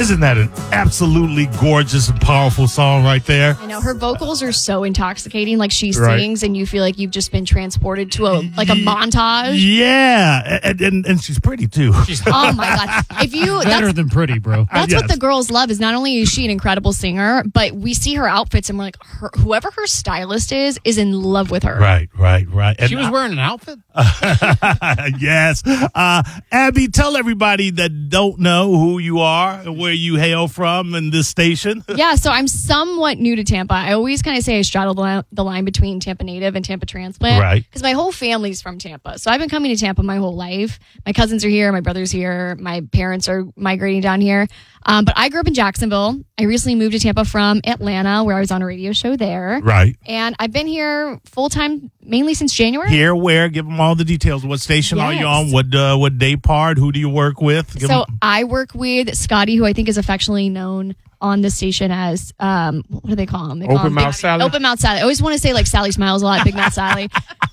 Isn't that an absolutely gorgeous and powerful song right there? I know her vocals are so intoxicating. Like she sings, and you feel like you've just been transported to a montage. Yeah, and she's pretty too. Oh my god! Better than pretty, bro. That's what the girls love. Is not only is she an incredible singer, but we see her outfits and we're like, whoever her stylist is in love with her. Right. And She was wearing an outfit? yes. Abby, tell everybody that don't know who you are and where you hail from in this station. Yeah, so I'm somewhat new to Tampa. I always kind of say I straddle the line between Tampa native and Tampa transplant. Right. Because my whole family's from Tampa. So I've been coming to Tampa my whole life. My cousins are here. My brother's here. My parents are migrating down here. But I grew up in Jacksonville. I recently moved to Tampa from Atlanta, where I was on a radio show there. Right. And I've been here full-time mainly since January. Here, where? Give them all the details. What station are you on? What day part? Who do you work with? I work with Scotty, who I think is affectionately known on the station as, what do they call him? Open Mouth Sally? Open Mouth Sally. I always want to say like Sally Smiles a lot, Big Mouth Sally.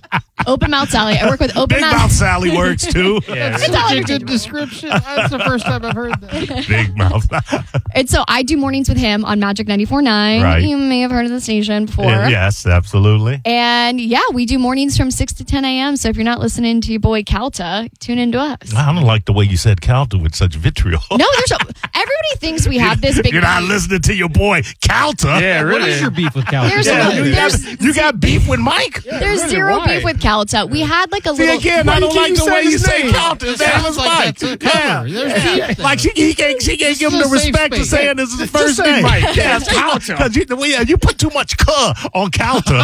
Open Mouth Sally. I work with Open Big Mouth Sally works too. That's such a good description. That's the first time I've heard that. Big Mouth. And so I do mornings with him on Magic 94.9. Right. You may have heard of the station before. Yes, absolutely. And yeah, we do mornings from 6 to 10 a.m. So if you're not listening to your boy Calta, tune into us. I don't like the way you said Calta with such vitriol. No, everybody thinks we have this big You're not beef. listening to your boy Calta. Yeah, really. What is your beef with Cal? You got beef with Mike? There's zero beef with Calta. We had like a See, little... again, I don't like the way you say name? Calta. His name is Mike. That's a cover. There's beef there. Like she can't give him the a safe respect of space. saying this is his Just first say name. Mike. Yeah, It's Calta. Because you put too much "cuh" on Calta.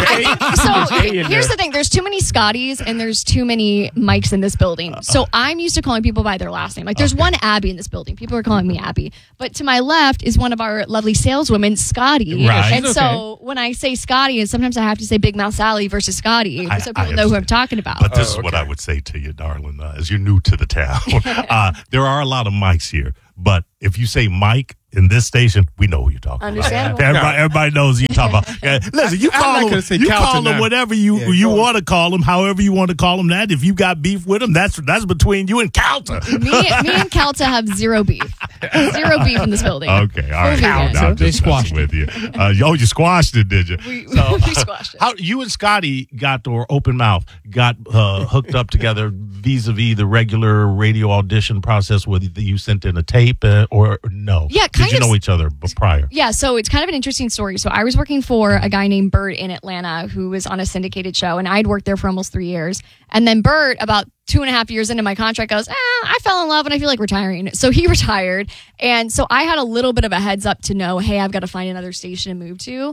So in here's there. the thing. There's too many Scotties and there's too many Mikes in this building. So I'm used to calling people by their last name. Like there's one Abby in this building. People are calling me Abby. But to my left is one of our lovely saleswomen, Scotty. Right. And so when I say Scotty, and sometimes I have to say Big Mouth Sally versus Scotty, so people know who I'm talking about. But this is what I would say to you, darling, as you're new to the town. There are a lot of Mikes here, but if you say Mike in this station, we know who you're talking Understandable. about. Everybody knows who you're talking about. Listen, you I'm not call gonna him, say you Calta call him now. whatever you want to call him, however you want to call him that. If you got beef with him, that's between you and Calta. Me and Calta have zero beef. Zero beef in this building. Okay, all right. Calta. I'm They just squashed messing with you. You squashed it, did you? We squashed it. How you and Scotty got, or Open Mouth got hooked up together vis-a-vis the regular radio audition process? Whether you sent in a tape or no? Yeah, Did you know each other prior? Yeah, so it's kind of an interesting story. So I was working for a guy named Bert in Atlanta who was on a syndicated show, and I'd worked there for almost 3 years. And then Bert, about 2.5 years into my contract, goes, I fell in love and I feel like retiring. So he retired. And so I had a little bit of a heads up to know, hey, I've got to find another station to move to.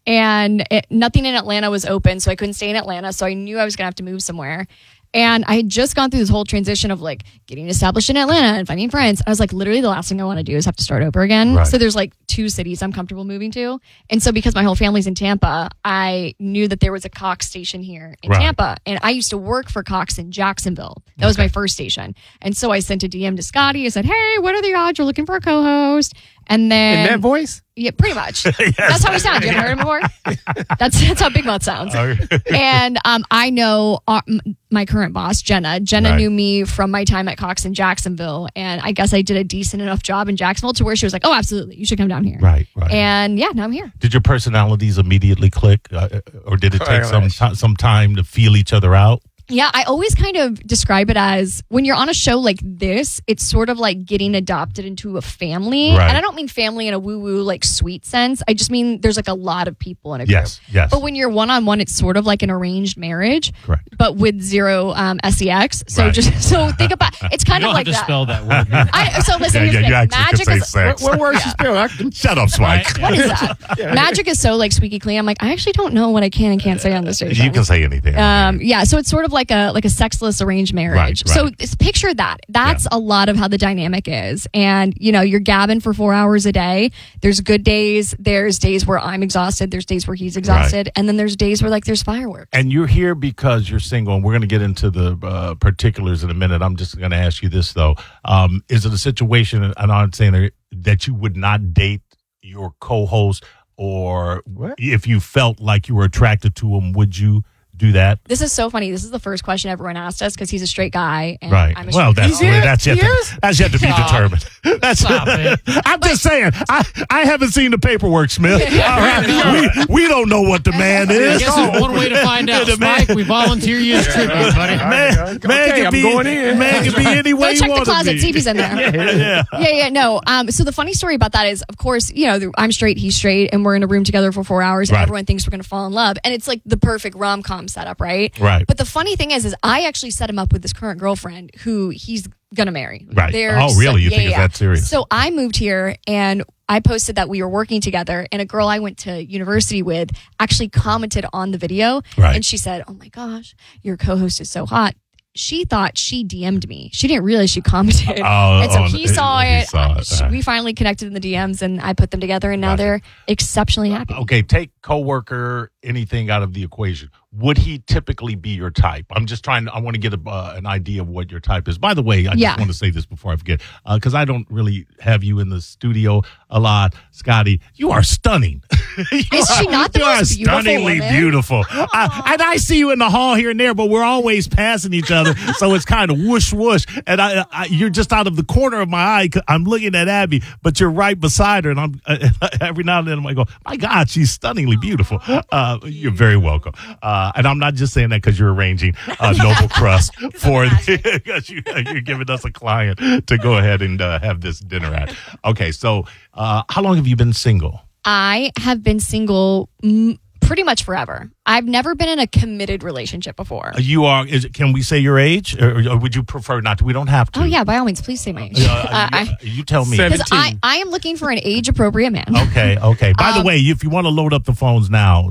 And nothing in Atlanta was open, so I couldn't stay in Atlanta. So I knew I was going to have to move somewhere. And I had just gone through this whole transition of like getting established in Atlanta and finding friends. I was like, literally the last thing I want to do is have to start over again. Right. So there's like 2 cities I'm comfortable moving to. And so because my whole family's in Tampa, I knew that there was a Cox station here in Right. Tampa. And I used to work for Cox in Jacksonville. That was my first station. And so I sent a DM to Scotty. I said, hey, what are the odds you're looking for a co-host? And then... In that voice? Yeah, pretty much. That's how he sounds. You haven't heard him before? That's how Big Mouth sounds. And I know my current boss, Jenna. Jenna Right. knew me from my time at Cox in Jacksonville. And I guess I did a decent enough job in Jacksonville to where she was like, oh, absolutely. You should come down here. Right. And yeah, now I'm here. Did your personalities immediately click, or did it take Right. some time to feel each other out? Yeah, I always kind of describe it as when you're on a show like this, it's sort of like getting adopted into a family. Right. And I don't mean family in a woo-woo, like sweet sense. I just mean there's like a lot of people in a group. Yes. But when you're one-on-one, it's sort of like an arranged marriage, Correct. but with zero sex. So Right. so think about it's kind You of don't like have to that. spell that word. Here. So listen, Yeah, here's the you thing. actually Magic could say is sex. What words you spell? Shut up, Spike. what is that? Magic is so like squeaky clean. I'm like, I actually don't know what I can and can't say on this station. You can say anything. Yeah, so it's sort of like a sexless arranged marriage. Right. So picture that. That's a lot of how the dynamic is. And you're gabbing for 4 hours a day. There's good days. There's days where I'm exhausted. There's days where he's exhausted, and then there's days where like there's fireworks. And you're here because you're single, and we're going to get into the particulars in a minute. I'm just going to ask you this, though. Is it a situation, and I'm saying that you would not date your co-host, or What? if you felt like you were attracted to him, would you do that? This is so funny. This is the first question everyone asked us because he's a straight guy. And Right. I'm a Well, straight girl. that's yet to be determined. Stop it. I'm just saying. I haven't seen the paperwork, Smith. All right. We don't know what the man I is. guess there's one way to find out. The man- Spike, we volunteer you as tribute, buddy. Man Okay, can I'm be going in. Man can be any way Go he check the wants to closet, be. see if he's in there. Yeah. No. So the funny story about that is, of course, I'm straight, he's straight, and we're in a room together for 4 hours, and Right. everyone thinks we're going to fall in love. And it's like the perfect rom-com setup, right? Right. But the funny thing is I actually set him up with this current girlfriend who he's going to marry. Right. They're Oh, really? You yeah, think it's yeah. that serious? So I moved here, and I posted that we were working together, and a girl I went to university with actually commented on the video, Right. and she said, "Oh my gosh, your co-host is so hot." She thought she DM'd me. She didn't realize she commented. And so he saw it. We finally connected in the DMs, and I put them together, and now Gotcha. they're exceptionally happy. Okay, take coworker, anything out of the equation. Would he typically be your type? I'm just trying. I want to get an idea of what your type is. By the way, I Yeah. just want to say this before I forget, because I don't really have you in the studio a lot, Scotty. You are stunning. Is she not the you are most beautiful stunningly woman? beautiful. And I see you in the hall here and there, but we're always passing each other, so it's kind of whoosh whoosh. And you're just out of the corner of my eye. I'm looking at Abby, but you're right beside her, and I'm every now and then I go, my God, she's stunningly beautiful. You're very welcome. And I'm not just saying that because you're arranging Noble Crust for because you're giving us a client to go ahead and have this dinner at. Okay, so how long have you been single? I have been single pretty much forever. I've never been in a committed relationship before. You are. Can we say your age, or would you prefer not to? We don't have to. Oh yeah, by all means, please say my age. You tell me. Because I am looking for an age appropriate man. Okay. By the way, if you want to load up the phones now,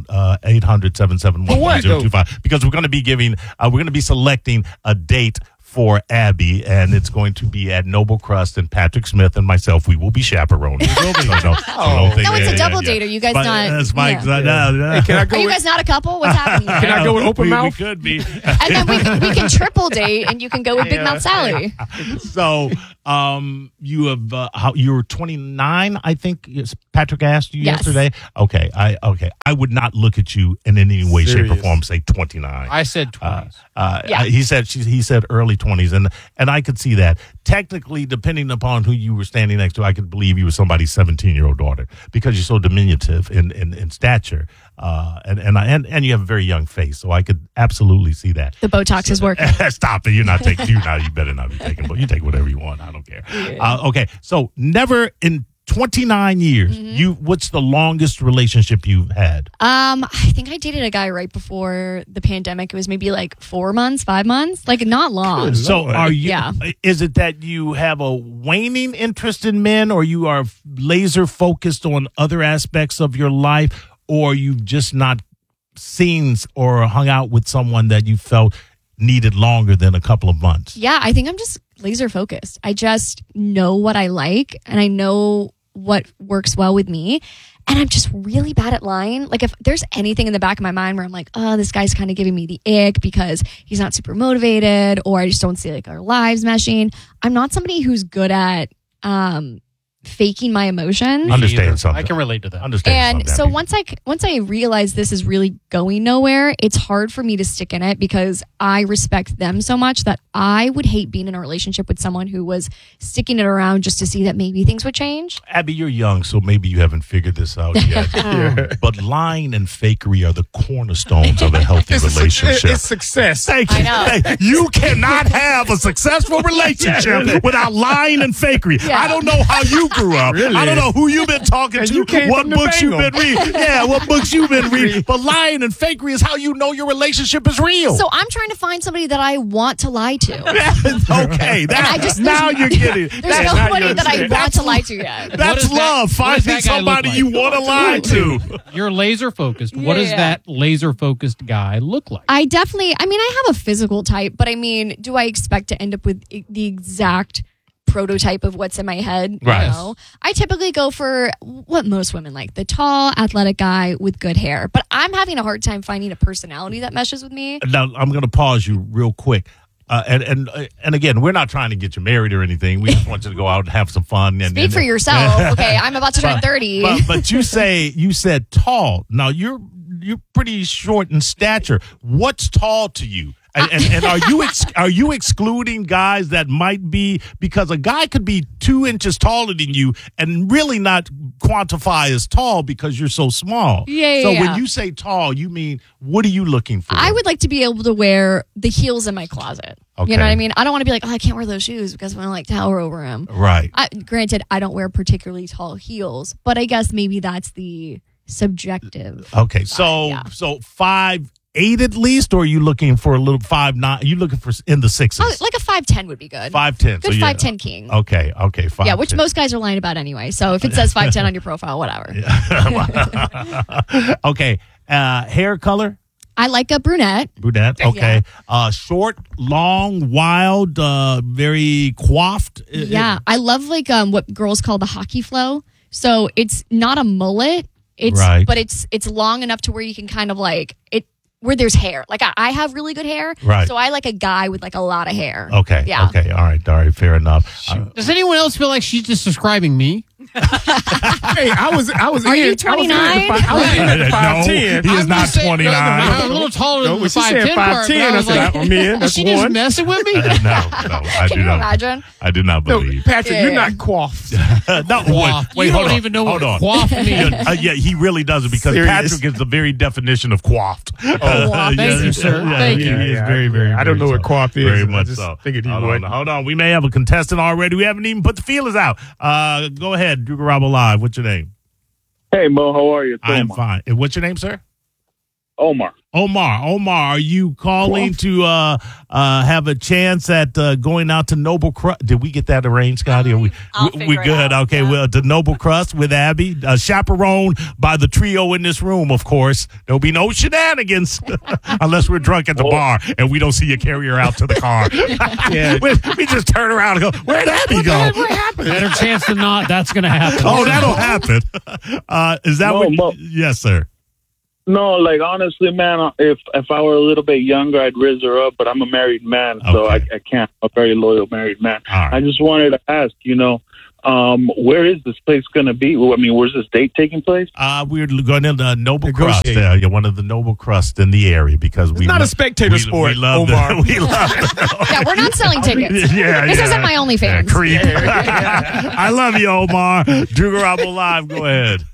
800-771-1025, because we're going to be selecting a date for Abby, and it's going to be at Noble Crust, and Patrick Smith and myself. We will be chaperoning. No, it's a double date. Are you guys not? Yeah. Can I go? Are you guys not a couple? What's happening? Can I go with open mouth? We could be. And then we can triple date, and you can go with Big Mouth Sally. So, you were 29, I think. Patrick asked you Yes. yesterday. Okay. I would not look at you in any way, shape, or Serious. form. Say 29. I said 20s. Yeah. He said early 20s, and I could see that. Technically, depending upon who you were standing next to, I could believe you were somebody's 17-year-old daughter because you're so diminutive in stature, and you have a very young face, so I could absolutely see that. The Botox is working. Stop it! You're not taking. You better not be taking. But you take whatever you want. I don't care. Okay, so never in 29 years. What's the longest relationship you've had? I think I dated a guy right before the pandemic. It was maybe like 4 months, 5 months, like not long. So are you? Yeah. Is it that you have a waning interest in men, or you are laser focused on other aspects of your life, or you've just not seen or hung out with someone that you felt needed longer than a couple of months? Yeah, I think I'm just laser focused. I just know what I like, and I know what works well with me. And I'm just really bad at lying. Like if there's anything in the back of my mind where I'm like, oh, this guy's kind of giving me the ick because he's not super motivated, or I just don't see like our lives meshing. I'm not somebody who's good at faking my emotions. Understand something. I can relate to that. Understand And something. so once I realize this is really going nowhere, it's hard for me to stick in it because I respect them so much that I would hate being in a relationship with someone who was sticking it around just to see that maybe things would change. Abby, you're young, so maybe you haven't figured this out yet. But lying and fakery are the cornerstones of a healthy relationship. It's success. Thank you. I know. Hey, you cannot have a successful relationship without lying and fakery. Yeah. I don't know how you grew up. Really? I don't know who you've been talking And to, you came what from the books you've been Bengal. reading. Yeah, what books you've been reading. But lying and fakery is how you know your relationship is real. So I'm trying to find somebody that I want to lie to. Okay, now you're getting it. There's not nobody your that I shit. want to lie to yet. That's does that- love. what does Finding that guy look somebody like? you want to lie to. You're laser focused. What does Yeah. that laser focused guy look like? I have a physical type, but I mean, do I expect to end up with the exact prototype of what's in my head? Right. No. I typically go for what most women like, the tall, athletic guy with good hair. But I'm having a hard time finding a personality that meshes with me. Now, I'm going to pause you real quick. And again, we're not trying to get you married or anything. We just want you to go out and have some fun. Speak for yourself. Okay, I'm about to turn 30. But you said tall. Now pretty short in stature. What's tall to you? And are you excluding guys that might be, because a guy could be 2 inches taller than you and really not quantify as tall because you're so small. Yeah. So when you say tall, you mean, what are you looking for? I would like to be able to wear the heels in my closet. Okay. You know what I mean? I don't want to be like, I can't wear those shoes because I'm going to like tower over them. Right. Granted, I don't wear particularly tall heels, but I guess maybe that's the subjective. Okay. side, So 5'8" at least, or are you looking for a little 5'9"? You looking for in the sixes? Like a 5'10" would be good. 5'10". Good 5'10" king. Okay. 5'10". Yeah, which most guys are lying about anyway. So if it says 5'10" on your profile, whatever. Okay. Hair color? I like a brunette. Brunette. Okay. Short, long, wild, very coiffed. Yeah, I love like what girls call the hockey flow. So it's not a mullet. But it's long enough to where you can kind of like it. Where there's hair. Like I have really good hair. Right. So I like a guy with like a lot of hair. Okay. Yeah. Okay. All right. Fair enough. Does anyone else feel like she's just describing me? Hey, I was. Are you 29? I was in at the 5'10". He is not 29. I'm a little taller than When the she said 5'10" part. 5'10", I said, I'm in. Is That's she just one. messing with me? No, I Can do you not. imagine? I do not No, believe. Patrick, Yeah. you're not coiffed. No, Quaff. wait, You hold don't on. even know Hold what on. quaff means. Yeah, he really doesn't, because Serious. Patrick is the very definition of coiffed. Thank you, sir. Thank you. He is Yeah, very, very. I don't know very what coiffed is. Very I much just so. figured you hold would. On, hold on. We may have a contestant already. We haven't even put the feelers out. Go ahead, Drew Garabo Live. What's your name? Hey, Mo, how are you? It's I am Omar. fine. And what's your name, sir? Omar. Omar, are you calling to have a chance at going out to Noble Crust? Did we get that arranged, Scotty? Are we figure it good? out, Okay, yeah. well, to Noble Crust with Abby, chaperoned by the trio in this room, of course. There'll be no shenanigans unless we're drunk at the bar and we don't see you carry her out to the car. Yeah. we just turn around and go, where'd Abby go? What happened? Better chance than not, that's going to happen. Oh, that'll happen. Is that No, what? Mo. Yes, sir. No, like, honestly, man, if I were a little bit younger, I'd raise her up, but I'm a married man, so Okay. I can't. I'm a very loyal married man. All right. I just wanted to ask, where is this place going to be? I mean, where's this date taking place? We're going to the Noble Crust. Negotiate. Yeah, one of the Noble Crust in the area, because we not lo- a spectator we- sport, We love Omar. We love Yeah, we're not selling tickets. Yeah, This yeah. isn't my OnlyFans. Yeah, creep. I love you, Omar. Drew Garabo Live. Go ahead.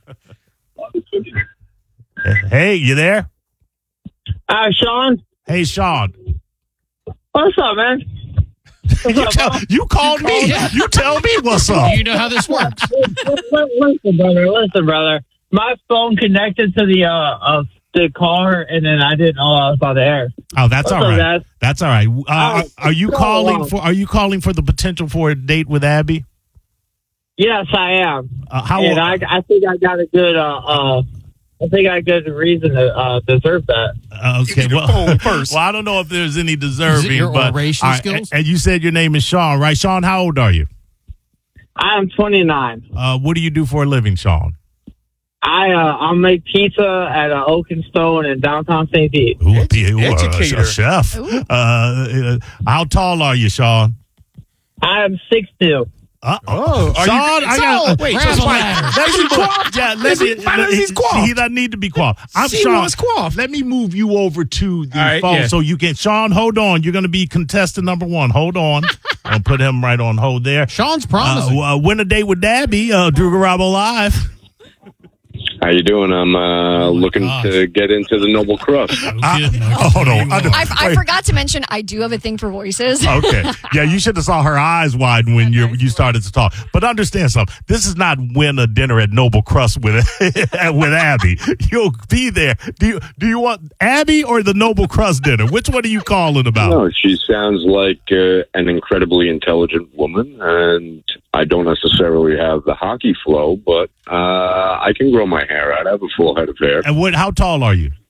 Hey, you there? Sean, Hey, Sean. what's up, man? You called me. You tell me what's up. You know how this works. Listen, brother. My phone connected to the car, and then I didn't know I was on the air. Oh, that's all What's up, right. guys? That's all right. Are you so calling long. for? Are you calling for the potential for a date with Abby? Yes, I am. How? And I think I got a good. I think I got a good reason to deserve that. Okay, Give me the well, phone first. well, I don't know if there's any deserving. Is it your but, oration all right, skills? And you said your name is Sean, right? Sean, how old are you? I am 29. What do you do for a living, Sean? I make pizza at Oak and Stone in downtown St. Pete. Ooh, Educator. a chef. How tall are you, Sean? I am 6'2". Oh, are you- Sean, I got. Wait, Grab so a ladder. Let me move. Yeah, let me. Why does he's coiffed? He doesn't need to be coiffed. I'm She Sean. was coiffed. Let me move you over to the All right, phone yeah. so you can. Sean, hold on. You're going to be contestant number 1. Hold on. I'll put him right on hold there. Sean's promising. Win a date with Dabby. Drew Garabo Live. How you doing? I'm looking to get into the Noble Crust. Hold on. I forgot to mention I do have a thing for voices. Okay. Yeah, you should have saw her eyes widen when you started to talk. But understand something. This is not win a dinner at Noble Crust with with Abby. You'll be there. Do you want Abby or the Noble Crust dinner? Which one are you calling about? No, she sounds like an incredibly intelligent woman, and I don't necessarily have the hockey flow, but I can grow my hair out. I have a full head of hair. And how tall are you?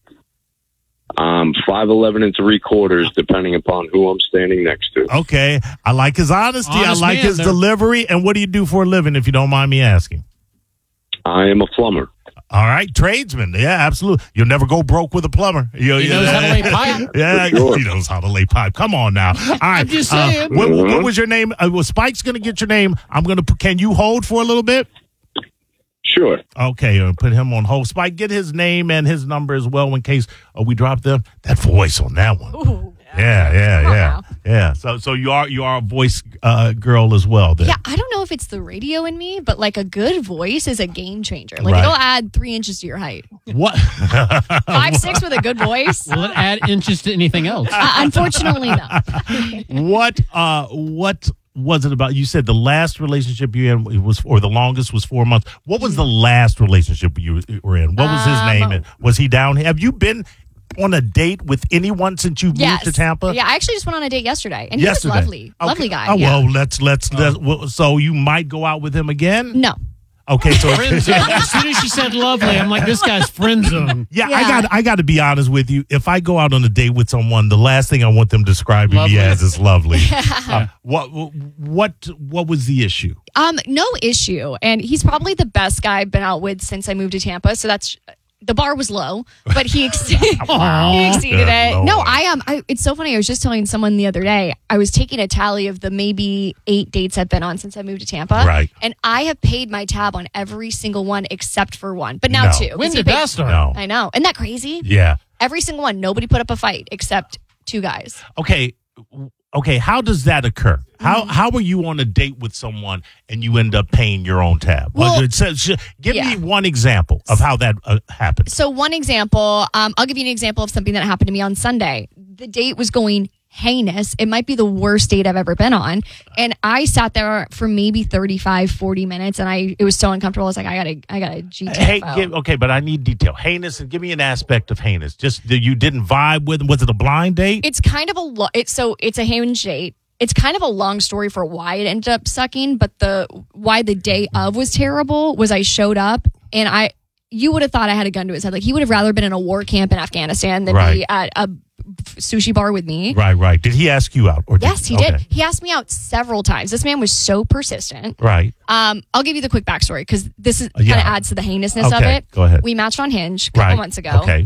5'11" and 3/4, depending upon who I'm standing next to. Okay. I like his honesty. Honest I like man his there. delivery. And what do you do for a living, if you don't mind me asking? I am a plumber. All right, tradesman. Yeah, absolutely. You'll never go broke with a plumber. He knows how to lay pipe. Yeah, Sure. he knows how to lay pipe. Come on now. All right. I'm just saying. What was your name? Was Spike's going to get your name? I'm going to. Can you hold for a little bit? Sure. Okay, put him on hold. Spike, get his name and his number as well in case we drop them. That voice on that one. Ooh. Yeah. So you are a voice girl as well. Then. Yeah, I don't know if it's the radio in me, but like a good voice is a game changer. Like Right. it'll add 3 inches to your height. What? 5'6" with a good voice. Will it add inches to anything else? Unfortunately, no. What was it about? You said the last relationship you in was, or the longest was 4 months. What was the last relationship you were in? What was his name? And was he down here? Have you been on a date with anyone since you moved to Tampa? Yeah, I actually just went on a date yesterday, and he was lovely. Okay. Lovely guy. Oh, yeah. well, let's. So you might go out with him again? No. Okay, so Friend zone. As soon as she said lovely, I'm like, this guy's friend zone. Yeah, Yeah. I got to be honest with you. If I go out on a date with someone, the last thing I want them describing Lovely. me as is lovely. What was the issue? No issue. And he's probably the best guy I've been out with since I moved to Tampa. So that's the bar was low, but he exceeded Good it. No, Lord. it's so funny. I was just telling someone the other day, I was taking a tally of the maybe 8 dates I've been on since I moved to Tampa. Right. And I have paid my tab on every single one except for one, but now No. 2. When 'Cause he did paid- that start? No. I know. Isn't that crazy? Yeah. Every single one. Nobody put up a fight except 2 guys. Okay. How does that occur? How are you on a date with someone and you end up paying your own tab? Well, Give yeah. me one example of how that happened. So one example, I'll give you an example of something that happened to me on Sunday. The date was going heinous. It might be the worst date I've ever been on. And I sat there for maybe 35, 40 minutes and it was so uncomfortable. I was like, I gotta GTFO. But I need detail. Heinous, and give me an aspect of heinous. Just that you didn't vibe with him. Was it a blind date? It's kind of it's a Hinge date. It's kind of a long story for why it ended up sucking, but why the day of was terrible was I showed up and you would have thought I had a gun to his head. Like he would have rather been in a war camp in Afghanistan than be at a sushi bar with me. Right. Did he ask you out? Yes, he did. He asked me out several times. This man was so persistent. Right. I'll give you the quick backstory because this is kind of adds to the heinousness of Okay, it. go ahead. We matched on Hinge a couple months ago. Okay.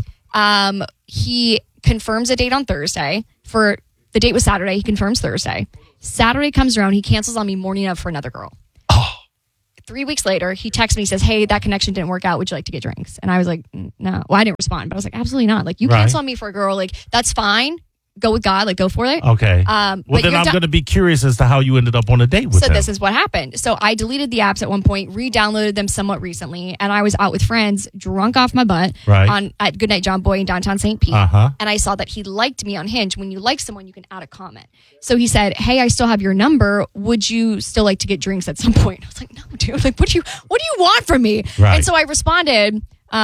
He confirms a date on Thursday. The date was Saturday. He confirms Thursday. Saturday comes around. He cancels on me morning of for another girl. 3 weeks later, he texts me. He says, "Hey, that connection didn't work out. Would you like to get drinks?" And I was like, "No." Well, I didn't respond, but I was like, "Absolutely not. Like, you cancel on me for a girl. Like, that's fine. Go with God. Like, go for it." Okay. But Then you're I'm going to be curious as to how you ended up on a date with So him. this is what happened. So I deleted the apps at one point, re-downloaded them somewhat recently, and I was out with friends, drunk off my butt, at Goodnight John Boy in downtown St. Pete. And I saw that he liked me on Hinge. When you like someone, you can add a comment. So he said, "Hey, I still have your number. Would you still like to get drinks at some point?" I was like, "No, dude. Like, what do you want from me?" Right. And so I responded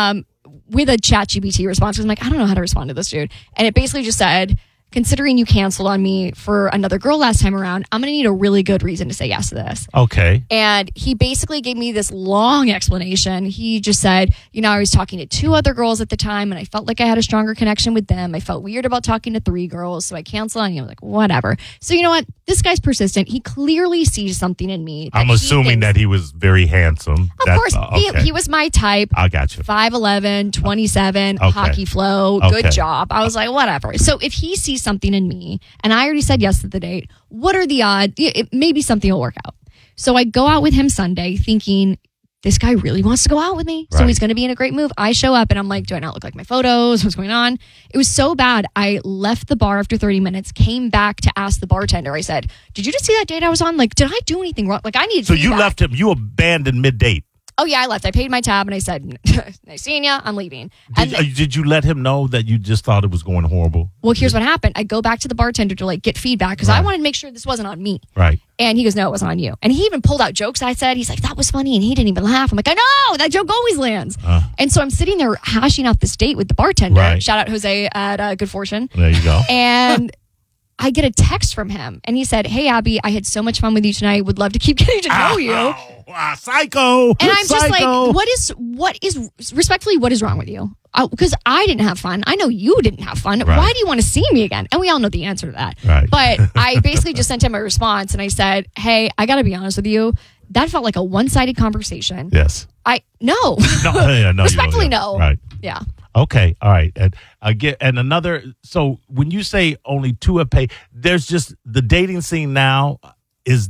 with a ChatGPT response. I'm like, I don't know how to respond to this dude, and it basically just said, "Considering you canceled on me for another girl last time around, I'm going to need a really good reason to say yes to this." Okay. And he basically gave me this long explanation. He just said, I was talking to 2 other girls at the time and I felt like I had a stronger connection with them. I felt weird about talking to 3 girls, so I canceled on you. I was like, whatever. So you know what? This guy's persistent. He clearly sees something in me. I'm assuming that he was very handsome. Of course, he was my type. I got you. 5'11", 27, Okay. hockey flow, Okay. good job. I was like, whatever. So if he sees something in me, and I already said yes to the date, what are the odds? Maybe something will work out. So I go out with him Sunday thinking, this guy really wants to go out with me. So Right. he's going to be in a great move. I show up and I'm like, do I not look like my photos? What's going on? It was so bad. I left the bar after 30 minutes, came back to ask the bartender. I said, did you just see that date I was on? Like, did I do anything wrong? Like, I need So feedback. you left him. You abandoned mid-date. Oh, yeah, I left. I paid my tab and I said, nice seeing ya. I'm leaving. And Did you let him know that you just thought it was going horrible? well, here's what happened. I go back to the bartender to get feedback because I wanted to make sure this wasn't on me. Right. And he goes, no, it wasn't on you. And he even pulled out jokes I said. He's like, that was funny. And he didn't even laugh. I'm like, I know, that joke always lands. And so I'm sitting there hashing out this date with the bartender. Right. Shout out Jose at Good Fortune. There you go. And I get a text from him. And he said, "Hey, Abby, I had so much fun with you tonight. Would love to keep getting to know you." Psycho. And I'm just like, Psycho. what is respectfully, what is wrong with you? Because I didn't have fun. I know you didn't have fun. Right. Why do you want to see me again? And we all know the answer to that. Right. But I basically just sent him a response and I said, "Hey, I got to be honest with you. That felt like a one-sided conversation." Yes. No. No. Respectfully, you no. Right. Yeah. Okay. All right. And another. So when you say only 2 have paid, there's just the dating scene now is that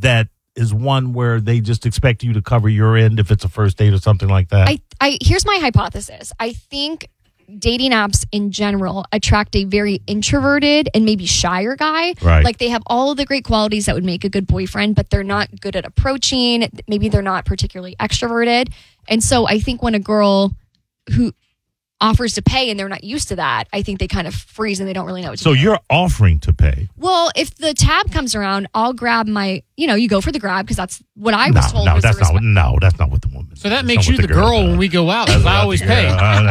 is one where they just expect you to cover your end if it's a first date or something like that? Here's my hypothesis. I think dating apps in general attract a very introverted and maybe shyer guy. Right. Like they have all of the great qualities that would make a good boyfriend, but they're not good at approaching. Maybe they're not particularly extroverted. And so I think when a girl who offers to pay and they're not used to that, I think they kind of freeze and they don't really know what to do. So you're offering to pay. Well, if the tab comes around, I'll grab my, you go for the grab because that's what I was told. That's not what the woman. So that makes you the girl when we go out, because I always pay.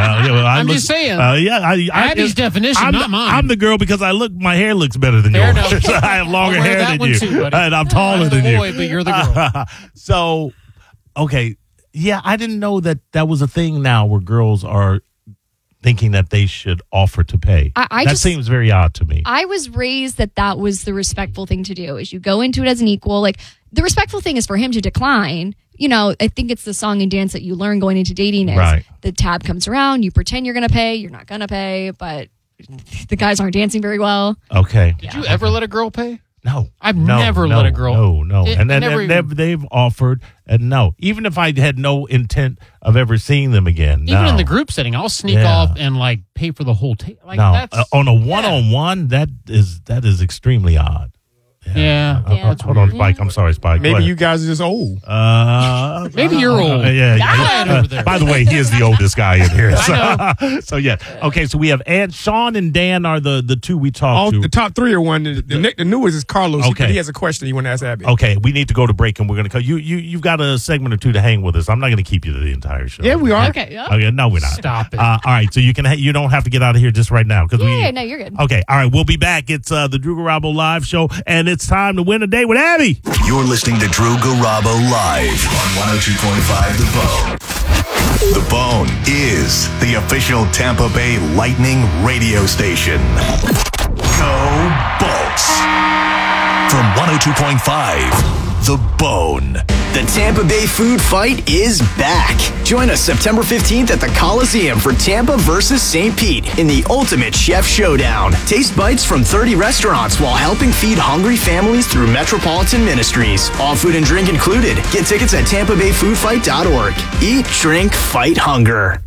I'm just saying. Abby's definition, not mine. I'm the girl because my hair looks better than yours. I have longer hair than you, too, and I'm taller than you. Boy, but you're the girl. So, okay, yeah, I didn't know that was a thing now where girls are thinking that they should offer to pay. That seems very odd to me. I was raised that was the respectful thing to do, is you go into it as an equal. Like, the respectful thing is for him to decline. I think it's the song and dance that you learn going into dating is right. The tab comes around, you pretend you're going to pay, you're not going to pay, but the guys aren't dancing very well. Okay. Did you ever let a girl pay? No. I've never let a girl. No. They've offered, and no. Even if I had no intent of ever seeing them again. Even in the group setting, I'll sneak off and pay for the whole table. On a one-on-one, that is extremely odd. Yeah. Hold on, Spike. I'm sorry, Spike. Maybe you guys are just old. Maybe you're old. Yeah. Over there. By the way, he is the oldest guy in here. So yeah. Okay, so we have Sean and Dan are the two we talked to. The top three are one. The newest is Carlos. Okay. He has a question he want to ask Abby. Okay, we need to go to break, and we're going to come. You've got a segment or two to hang with us. I'm not going to keep you to the entire show. Yeah, we are. Okay. Yeah. Okay, no, we're not. Stop it. All right, so you don't have to get out of here just right now because no, you're good. Okay, all right, we'll be back. It's the Drew Garabo live show, and it's time to win a day with Abby. You're listening to Drew Garabo live on 102.5 The Bone. The Bone is the official Tampa Bay Lightning radio station. Go Bolts! From 102.5 The Bone. The Tampa Bay Food Fight is back. Join us September 15th at the Coliseum for Tampa versus St. Pete in the Ultimate Chef Showdown. Taste bites from 30 restaurants while helping feed hungry families through Metropolitan Ministries. All food and drink included. Get tickets at tampabayfoodfight.org. Eat, drink, fight hunger.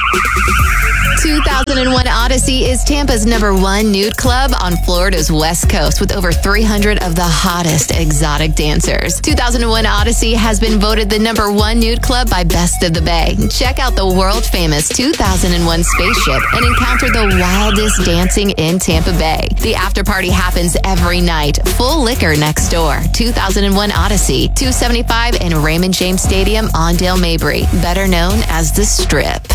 2001 Odyssey is Tampa's #1 nude club on Florida's West Coast with over 300 of the hottest exotic dancers. 2001 Odyssey has been voted the #1 nude club by Best of the Bay. Check out the world-famous 2001 spaceship and encounter the wildest dancing in Tampa Bay. The after party happens every night. Full liquor next door. 2001 Odyssey, 275 in Raymond James Stadium on Dale Mabry, better known as The Strip.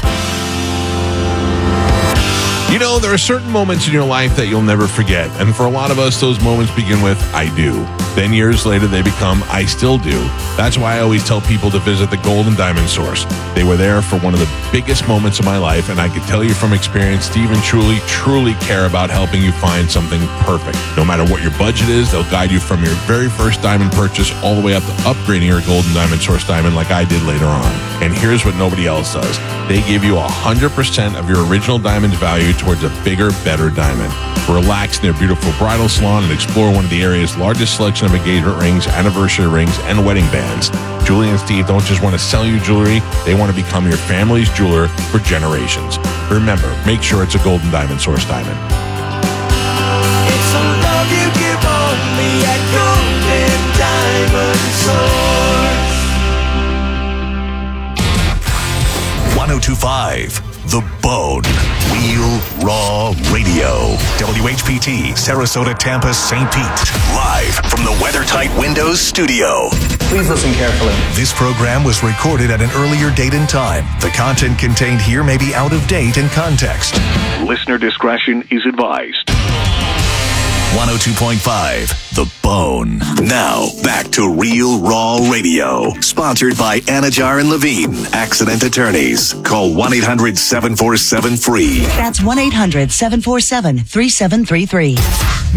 You know, there are certain moments in your life that you'll never forget. And for a lot of us, those moments begin with, I do. Then years later, they become, I still do. That's why I always tell people to visit the Gold and Diamond Source. They were there for one of the biggest moments of my life, and I can tell you from experience, Steve and truly care about helping you find something perfect. No matter what your budget is, they'll guide you from your very first diamond purchase all the way up to upgrading your Gold and Diamond Source diamond like I did later on. And here's what nobody else does. They give you 100% of your original diamond's value towards a bigger, better diamond. Relax in their beautiful bridal salon and explore one of the area's largest selection of engagement rings, anniversary rings, and wedding bands. Julie and Steve don't just want to sell you jewelry, they want to become your family's jeweler for generations. Remember, make sure it's a Gold and Diamond Source diamond. It's a love you give only at Gold and Diamond Source. 102.5 The Bone. Real Raw Radio. WHPT, Sarasota, Tampa, St. Pete. Live from the WeatherTight Windows studio. Please listen carefully. This program was recorded at an earlier date and time. The content contained here may be out of date in context. Listener discretion is advised. 102.5 The Bone. Now, back to Real Raw Radio. Sponsored by Anajar and Levine, Accident Attorneys. Call 1-800-747-FREE. That's 1-800-747-3733.